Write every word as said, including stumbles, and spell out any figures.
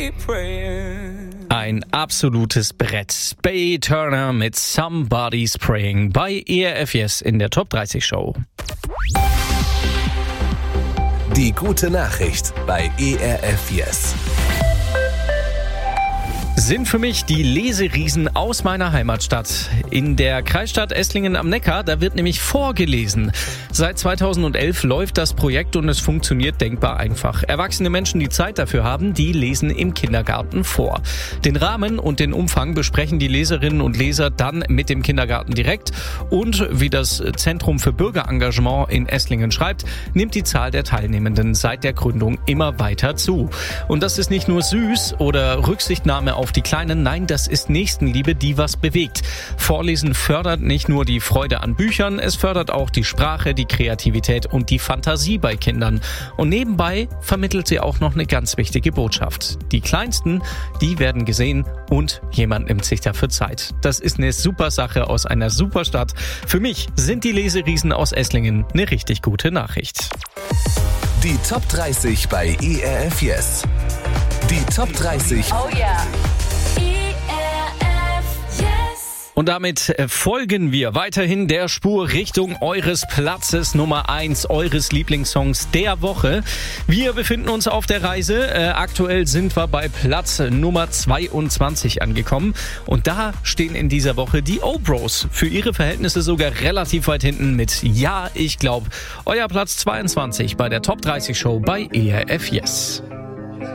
Ein absolutes Brett. Bay Turner mit Somebody's Praying bei E R F Yes in der Top dreißig Show. Die gute Nachricht bei E R F Yes. Sind für mich die Leseriesen aus meiner Heimatstadt. In der Kreisstadt Esslingen am Neckar, da wird nämlich vorgelesen. Seit zweitausendelf läuft das Projekt und es funktioniert denkbar einfach. Erwachsene Menschen, die Zeit dafür haben, die lesen im Kindergarten vor. Den Rahmen und den Umfang besprechen die Leserinnen und Leser dann mit dem Kindergarten direkt. Und wie das Zentrum für Bürgerengagement in Esslingen schreibt, nimmt die Zahl der Teilnehmenden seit der Gründung immer weiter zu. Und das ist nicht nur süß oder Rücksichtnahme auf die Kleinen, nein, das ist Nächstenliebe, die was bewegt. Vorlesen fördert nicht nur die Freude an Büchern, es fördert auch die Sprache, die Kreativität und die Fantasie bei Kindern. Und nebenbei vermittelt sie auch noch eine ganz wichtige Botschaft. Die Kleinsten, die werden gesehen und jemand nimmt sich dafür Zeit. Das ist eine super Sache aus einer super Stadt. Für mich sind die Leseriesen aus Esslingen eine richtig gute Nachricht. Die Top dreißig bei E R F Yes. Die Top dreißig. Oh yeah. Und damit folgen wir weiterhin der Spur Richtung eures Platzes Nummer eins, eures Lieblingssongs der Woche. Wir befinden uns auf der Reise. Äh, aktuell sind wir bei Platz Nummer zweiundzwanzig angekommen. Und da stehen in dieser Woche die O-Bros. Für ihre Verhältnisse sogar relativ weit hinten mit Ja, ich glaub. Euer Platz zweiundzwanzig bei der Top dreißig Show bei E R F Yes.